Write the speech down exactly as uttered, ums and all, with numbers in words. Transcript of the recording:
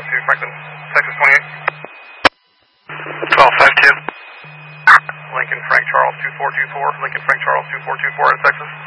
out to Franklin, Texas twenty-eight. twelve five two. Lincoln Frank Charles two four two four, Lincoln Frank Charles two four two four in Texas.